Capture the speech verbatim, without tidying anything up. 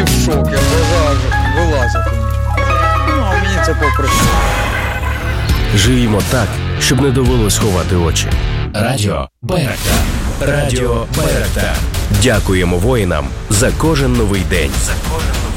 в шокі, глаза вилазять. Ну, а мені це попросили. Живімо так, щоб не довелось ховати очі. Радіо Байрактар. Радіо Байрактар. Дякуємо воїнам за кожен новий день. За кожен новий